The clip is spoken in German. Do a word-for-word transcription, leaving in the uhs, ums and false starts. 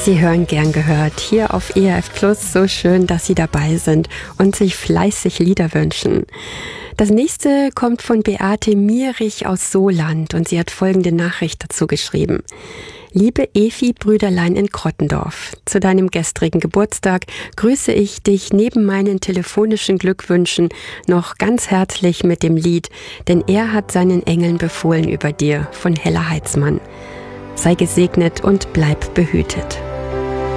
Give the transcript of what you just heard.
Sie hören gern gehört hier auf E R F Plus. So schön, dass Sie dabei sind und sich fleißig Lieder wünschen. Das nächste kommt von Beate Mierich aus Sohland und sie hat folgende Nachricht dazu geschrieben. Liebe Efi Brüderlein in Krottendorf, zu deinem gestrigen Geburtstag grüße ich dich neben meinen telefonischen Glückwünschen noch ganz herzlich mit dem Lied, denn er hat seinen Engeln befohlen über dir von Hella Heitzmann. Sei gesegnet und bleib behütet.